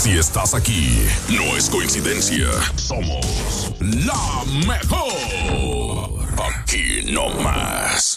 Si estás aquí, no es coincidencia. Somos la mejor. Aquí no más.